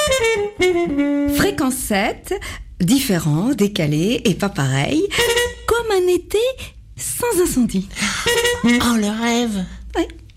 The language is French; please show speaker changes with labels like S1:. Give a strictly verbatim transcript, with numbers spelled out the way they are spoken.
S1: Fréquence sept, différent, décalé et pas pareil, comme un été sans incendie.
S2: Oh, le rêve!
S1: Oui.